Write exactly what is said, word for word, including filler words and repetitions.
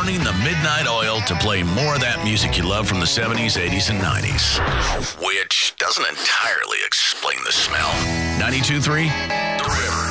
running the midnight oil to play more of that music you love from the seventies, eighties, and nineties. Which doesn't entirely explain the smell. ninety-two point three